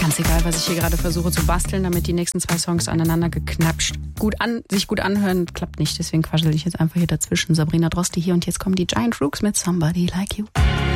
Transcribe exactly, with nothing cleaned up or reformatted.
Ganz egal, was ich hier gerade versuche zu basteln, damit die nächsten zwei Songs aneinander geknapscht gut an, sich gut anhören, klappt nicht. Deswegen quaschel ich jetzt einfach hier dazwischen. Sabrina Droste hier und jetzt kommen die Giant Rooks mit Somebody Like You.